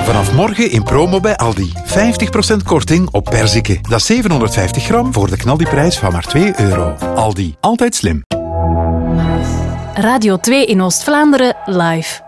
Vanaf morgen in promo bij Aldi. 50% korting op perziken. Dat is 750 gram voor de knaldiprijs van maar €2. Aldi, altijd slim. Radio 2 in Oost-Vlaanderen live.